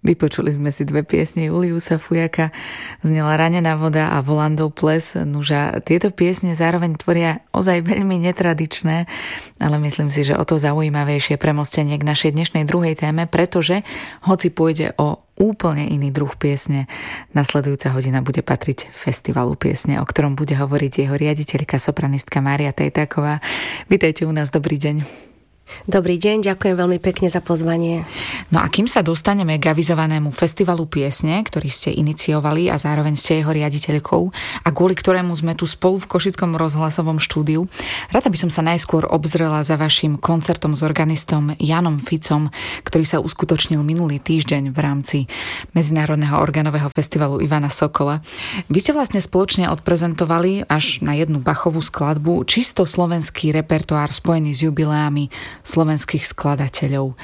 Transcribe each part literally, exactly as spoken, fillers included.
Vypočuli sme si dve piesne Juliusa Fujaka, znela Ranená voda a Volandov ples. Nuža, tieto piesne zároveň tvoria ozaj veľmi netradičné, ale myslím si, že o to zaujímavejšie premostenie k našej dnešnej druhej téme, pretože hoci pôjde o úplne iný druh piesne, nasledujúca hodina bude patriť festivalu piesne, o ktorom bude hovoriť jeho riaditeľka, sopranistka Mária Tajtáková. Vítajte u nás, dobrý deň. Dobrý deň, ďakujem veľmi pekne za pozvanie. No a kým sa dostaneme k avizovanému festivalu piesne, ktorý ste iniciovali a zároveň ste jeho riaditeľkou a kvôli ktorému sme tu spolu v Košickom rozhlasovom štúdiu, rada by som sa najskôr obzrela za vašim koncertom s organistom Janom Ficom, ktorý sa uskutočnil minulý týždeň v rámci Medzinárodného organového festivalu Ivana Sokola. Vy ste vlastne spoločne odprezentovali až na jednu Bachovú skladbu čisto slovenský repertoár spojený s jubileami slovenských skladateľov.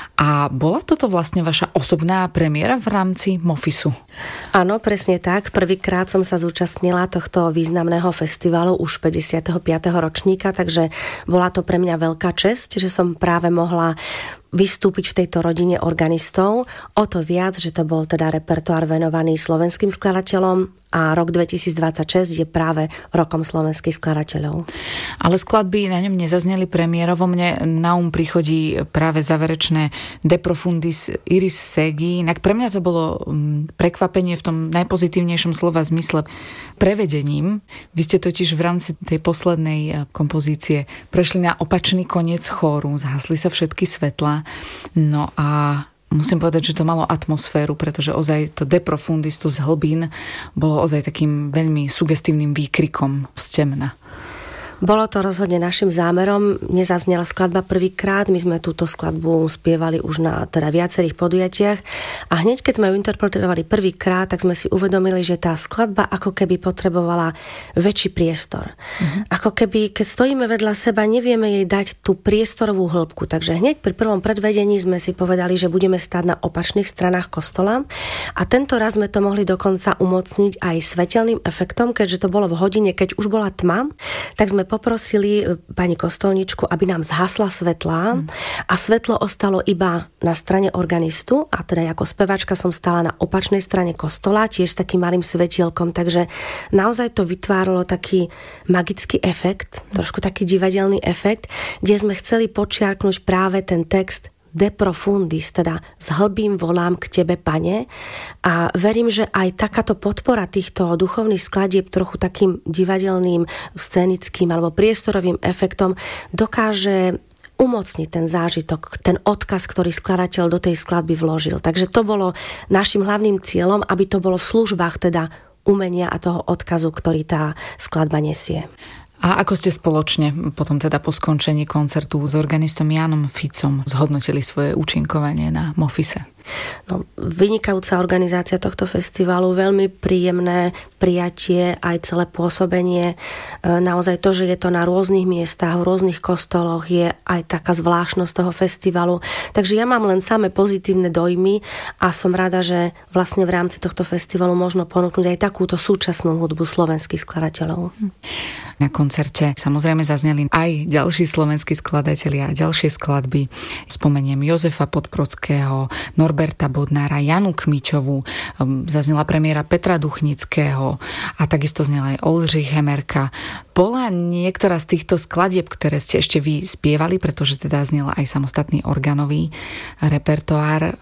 A bola toto vlastne vaša osobná premiéra v rámci Mofisu? Áno, presne tak. Prvýkrát som sa zúčastnila tohto významného festivalu už päťdesiateho piateho ročníka, takže bola to pre mňa veľká česť, že som práve mohla vystúpiť v tejto rodine organistov. O to viac, že to bol teda repertoár venovaný slovenským skladateľom a rok dvetisícdvadsaťšesť je práve rokom slovenských skladateľov. Ale skladby na ňom nezazneli premiérovo. Mne na um prichodí práve záverečné De profundis Iris Segi. Inak pre mňa to bolo prekvapenie v tom najpozitívnejšom slova zmysle prevedením. Vy ste totiž v rámci tej poslednej kompozície prešli na opačný koniec chóru, zhasli sa všetky svetlá. No a musím povedať, že to malo atmosféru, pretože ozaj to De profundis, to z hlbín, bolo ozaj takým veľmi sugestívnym výkrikom z temna. Bolo to rozhodne našim zámerom. Nezaznela skladba prvýkrát. My sme túto skladbu spievali už na teda viacerých podujatiach. A hneď, keď sme ju interpretovali prvýkrát, tak sme si uvedomili, že tá skladba ako keby potrebovala väčší priestor. Mm-hmm. Ako keby, keď stojíme vedľa seba, nevieme jej dať tú priestorovú hĺbku. Takže hneď pri prvom predvedení sme si povedali, že budeme stáť na opačných stranách kostola. A tento raz sme to mohli dokonca umocniť aj svetelným efektom, keďže to bolo v hodine, keď už bola tma, tak sme poprosili pani kostolničku, aby nám zhasla svetlá a svetlo ostalo iba na strane organistu a teda ako speváčka som stála na opačnej strane kostola, tiež s takým malým svetielkom, takže naozaj to vytváralo taký magický efekt, trošku taký divadelný efekt, kde sme chceli počiarknúť práve ten text De profundis, teda s hlbým volám k tebe, Pane. A verím, že aj takáto podpora týchto duchovných skladieb trochu takým divadelným, scénickým alebo priestorovým efektom dokáže umocniť ten zážitok, ten odkaz, ktorý skladateľ do tej skladby vložil. Takže to bolo našim hlavným cieľom, aby to bolo v službách teda umenia a toho odkazu, ktorý tá skladba nesie. A ako ste spoločne potom teda po skončení koncertu s organistom Jánom Ficom zhodnotili svoje účinkovanie na Mofise? No, vynikajúca organizácia tohto festivalu, veľmi príjemné prijatie, aj celé pôsobenie. Naozaj to, že je to na rôznych miestach, v rôznych kostoloch, je aj taká zvláštnosť toho festivalu. Takže ja mám len samé pozitívne dojmy a som rada, že vlastne v rámci tohto festivalu možno ponúknuť aj takúto súčasnú hudbu slovenských skladateľov. Na koncerte samozrejme zazneli aj ďalší slovenskí skladatelia a ďalšie skladby. Spomeniem Jozefa Podprodského, Norberta Bodnára, Janu Kmičovú, zaznela premiéra Petra Duchnického a takisto znela aj Oldřich Hemerka. Bola niektorá z týchto skladieb, ktoré ste ešte vy spievali, pretože teda znela aj samostatný organový repertoár,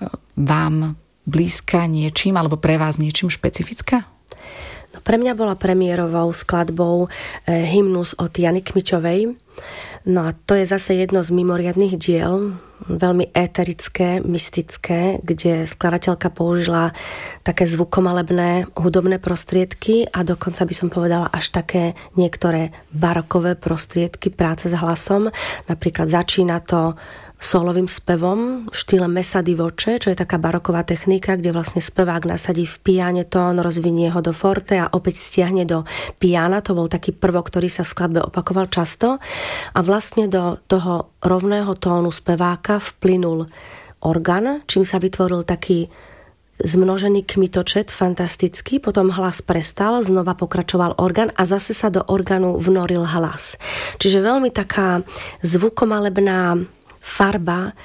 vám blízka niečím alebo pre vás niečím špecifická? No, pre mňa bola premiérovou skladbou e, hymnus od Jany Kmičovej. No a to je zase jedno z mimoriadnych diel, veľmi éterické, mystické, kde skladateľka použila také zvukomalebné hudobné prostriedky a dokonca by som povedala až také niektoré barokové prostriedky práce s hlasom. Napríklad začína to solovým spevom v štýle messa di voce, čo je taká baroková technika, kde vlastne spevák nasadí v piane tón, rozvinie ho do forte a opäť stiahne do piana. To bol taký prvok, ktorý sa v skladbe opakoval často. A vlastne do toho rovného tónu speváka vplynul orgán, čím sa vytvoril taký zmnožený kmitočet, fantastický, potom hlas prestal, znova pokračoval orgán a zase sa do orgánu vnoril hlas. Čiže veľmi taká zvukomalebná farba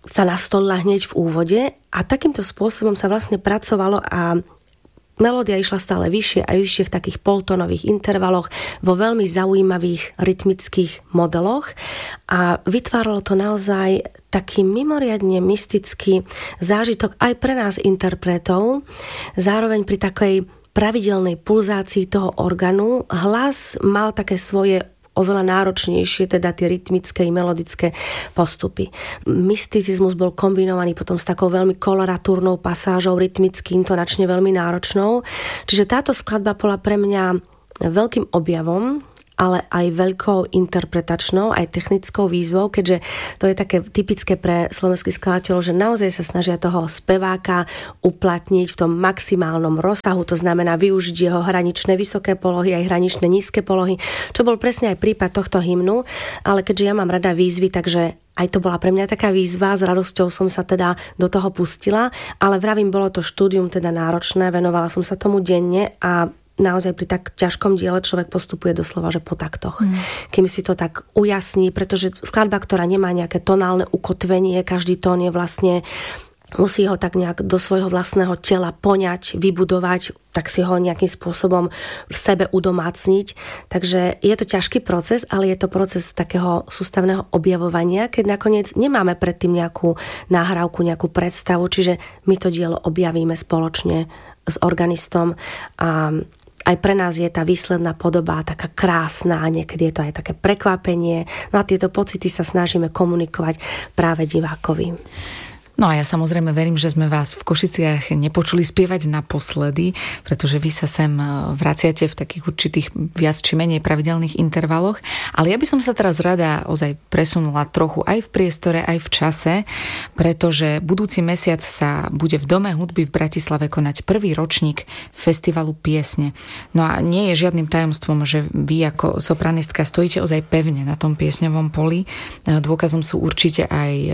sa nastolila hneď v úvode a takýmto spôsobom sa vlastne pracovalo a melódia išla stále vyššie a vyššie v takých poltónových intervaloch vo veľmi zaujímavých rytmických modeloch a vytváralo to naozaj taký mimoriadne mystický zážitok aj pre nás interpretov. Zároveň pri takej pravidelnej pulzácii toho orgánu hlas mal také svoje oveľa náročnejšie, teda tie rytmické i melodické postupy. Mysticizmus bol kombinovaný potom s takou veľmi koloratúrnou pasážou, rytmicky, intonačne veľmi náročnou. Čiže táto skladba bola pre mňa veľkým objavom, ale aj veľkou interpretačnou, aj technickou výzvou, keďže to je také typické pre slovenských skladateľov, že naozaj sa snažia toho speváka uplatniť v tom maximálnom rozsahu, to znamená využiť jeho hraničné vysoké polohy, aj hraničné nízke polohy, čo bol presne aj prípad tohto hymnu, ale keďže ja mám rada výzvy, takže aj to bola pre mňa taká výzva, s radosťou som sa teda do toho pustila, ale vravím, bolo to štúdium teda náročné, venovala som sa tomu denne a naozaj pri tak ťažkom diele človek postupuje doslova, že po taktoch. Mm. Kým si to tak ujasní, pretože skladba, ktorá nemá nejaké tonálne ukotvenie, každý tón je vlastne, musí ho tak nejak do svojho vlastného tela poňať, vybudovať, tak si ho nejakým spôsobom v sebe udomácniť. Takže je to ťažký proces, ale je to proces takého sústavného objavovania, keď nakoniec nemáme predtým nejakú nahrávku, nejakú predstavu, čiže my to dielo objavíme spoločne s organistom a aj pre nás je tá výsledná podoba taká krásna a niekedy je to aj také prekvapenie. No a tieto pocity sa snažíme komunikovať práve divákovi. No a ja samozrejme verím, že sme vás v Košiciach nepočuli spievať naposledy, pretože vy sa sem vraciate v takých určitých viac či menej pravidelných intervaloch. Ale ja by som sa teraz rada ozaj presunula trochu aj v priestore, aj v čase, pretože budúci mesiac sa bude v Dome hudby v Bratislave konať prvý ročník Festivalu piesne. No a nie je žiadnym tajomstvom, že vy ako sopranistka stojíte ozaj pevne na tom piesňovom poli. Dôkazom sú určite aj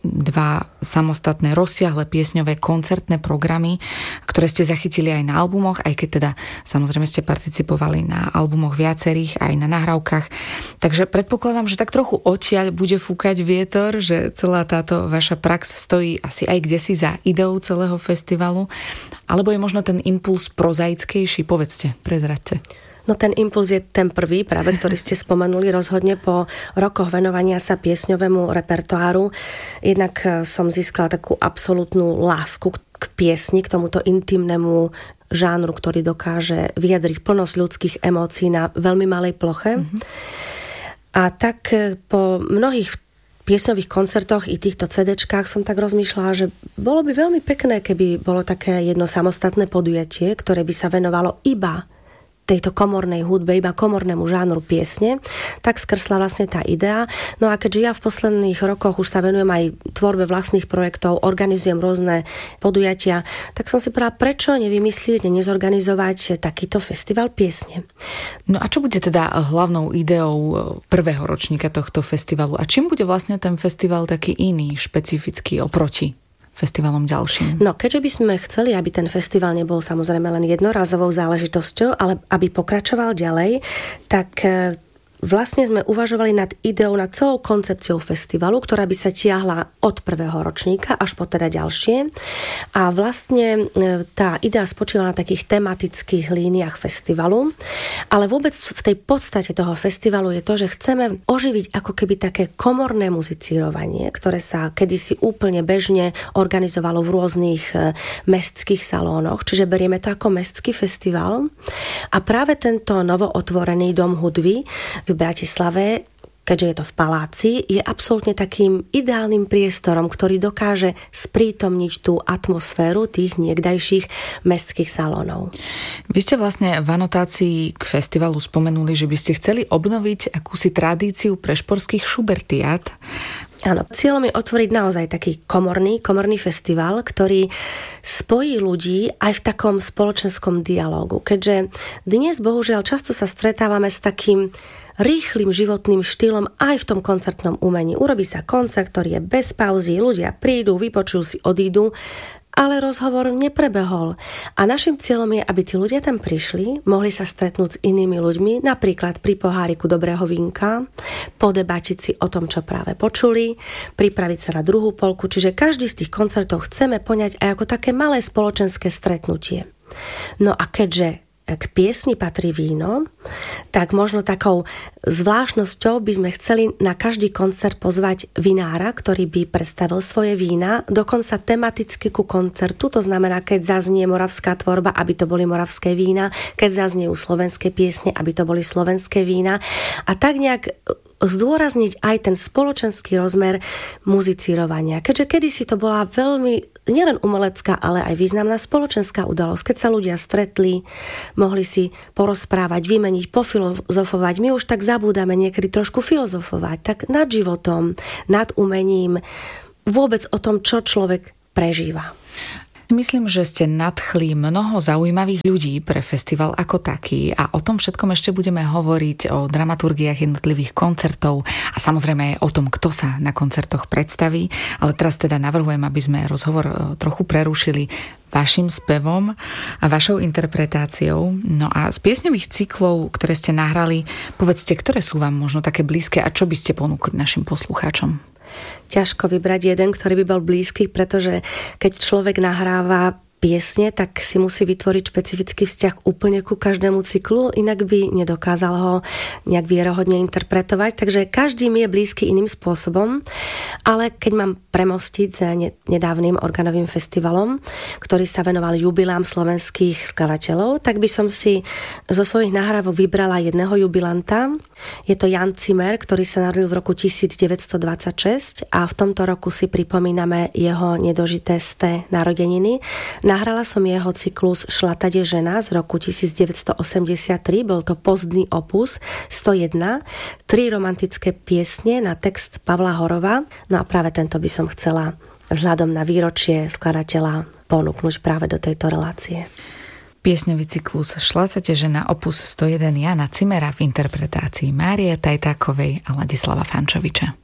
dva samostatné samostatné rozsiahle piesňové koncertné programy, ktoré ste zachytili aj na albumoch, aj keď teda samozrejme ste participovali na albumoch viacerých, aj na nahrávkach. Takže predpokladám, že tak trochu odtiaľ bude fúkať vietor, že celá táto vaša prax stojí asi aj kdesi za ideou celého festivalu, alebo je možno ten impuls prozaickejší? Povedzte, prezraďte. No ten impuls je ten prvý, práve ktorý ste spomenuli, rozhodne po rokoch venovania sa piesňovému repertoáru. Jednak som získala takú absolútnu lásku k piesni, k tomuto intimnému žánru, ktorý dokáže vyjadriť plnosť ľudských emócií na veľmi malej ploche. Mm-hmm. A tak po mnohých piesňových koncertoch i týchto cédečkách som tak rozmýšľala, že bolo by veľmi pekné, keby bolo také jedno samostatné podujatie, ktoré by sa venovalo iba tejto komornej hudbe, iba komornému žánru piesne, tak skrsla vlastne tá idea. No a keďže ja v posledných rokoch už sa venujem aj tvorbe vlastných projektov, organizujem rôzne podujatia, tak som si povedala, prečo nevymyslieť, nezorganizovať takýto festival piesne. No a čo bude teda hlavnou ideou prvého ročníka tohto festivalu? A čím bude vlastne ten festival taký iný, špecifický oproti festivalom ďalším? No, keďže by sme chceli, aby ten festival nebol samozrejme len jednorazovou záležitosťou, ale aby pokračoval ďalej, tak vlastne sme uvažovali nad ideou, nad celou koncepciou festivalu, ktorá by sa tiahla od prvého ročníka až po teda ďalšie. A vlastne tá idea spočívala na takých tematických líniách festivalu, ale vôbec v tej podstate toho festivalu je to, že chceme oživiť ako keby také komorné muzicírovanie, ktoré sa kedysi úplne bežne organizovalo v rôznych mestských salónoch, čiže berieme to ako mestský festival. A práve tento novootvorený Dom hudby v Bratislave, keďže je to v paláci, je absolútne takým ideálnym priestorom, ktorý dokáže sprítomniť tú atmosféru tých niekdajších mestských salónov. Vy ste vlastne v anotácii k festivalu spomenuli, že by ste chceli obnoviť akúsi tradíciu prešporských šubertiát. Áno, cieľom je otvoriť naozaj taký komorný, komorný festival, ktorý spojí ľudí aj v takom spoločenskom dialógu. Keďže dnes, bohužiaľ, často sa stretávame s takým rýchlym životným štýlom aj v tom koncertnom umení. Urobí sa koncert, ktorý je bez pauzy, ľudia prídu, vypočujú si, odídu ale rozhovor neprebehol. A našim cieľom je, aby tí ľudia tam prišli, mohli sa stretnúť s inými ľuďmi, napríklad pri poháriku dobrého vínka, podebatiť si o tom, čo práve počuli, pripraviť sa na druhú polku, čiže každý z tých koncertov chceme poňať aj ako také malé spoločenské stretnutie. No a keďže k piesni patrí víno, tak možno takou zvláštnosťou by sme chceli na každý koncert pozvať vinára, ktorý by predstavil svoje vína, dokonca tematicky ku koncertu, to znamená, keď zaznie moravská tvorba, aby to boli moravské vína, keď zazniejú slovenské piesne, aby to boli slovenské vína a tak nejak zdôrazniť aj ten spoločenský rozmer muzicírovania. Keďže kedysi to bola veľmi nielen umelecká, ale aj významná spoločenská udalosť. Keď sa ľudia stretli, mohli si porozprávať, vymeniť, pofilozofovať. My už tak zabúdame niekedy trošku filozofovať, tak nad životom, nad umením, vôbec o tom, čo človek prežíva. Myslím, že ste nadchli mnoho zaujímavých ľudí pre festival ako taký a o tom všetkom ešte budeme hovoriť, o dramaturgiách jednotlivých koncertov a samozrejme aj o tom, kto sa na koncertoch predstaví. Ale teraz teda navrhujem, aby sme rozhovor trochu prerušili vašim spevom a vašou interpretáciou. No a z piesňových cyklov, ktoré ste nahrali, povedzte, ktoré sú vám možno také blízke a čo by ste ponúkli našim poslucháčom? Ťažko vybrať jeden, ktorý by bol blízky, pretože keď človek nahráva piesne, tak si musí vytvoriť špecifický vzťah úplne ku každému cyklu, inak by nedokázal ho nejak vierohodne interpretovať. Takže každý mi je blízky iným spôsobom, ale keď mám premostiť za nedávnym organovým festivalom, ktorý sa venoval jubilám slovenských skladateľov, tak by som si zo svojich nahrávok vybrala jedného jubilanta. Je to Jan Zimmer, ktorý sa narodil v roku devätnásťstodvadsaťšesť a v tomto roku si pripomíname jeho nedožité sté narodeniny. Nahrala som jeho cyklus Šlatade žena z roku devätnásťstoosemdesiattri, bol to pozdný opus sto jeden, tri romantické piesne na text Pavla Horova. No a práve tento by som chcela vzhľadom na výročie skladateľa ponúknuť práve do tejto relácie. Piesňový cyklus Šlatate žena opus sto jeden Jana Zimmera v interpretácii Márie Tajtákovej a Ladislava Fančoviča.